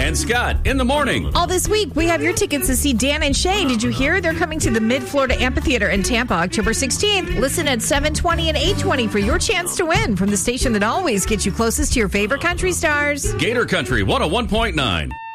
and Scott in the morning. All this week, we have your tickets to see Dan and Shay. Did you hear? They're coming to the Mid-Florida Amphitheater in Tampa, October 16th. Listen at 7:20 and 8:20 for your chance to win from the station that always gets you closest to your favorite country stars. Gator Country 101.9.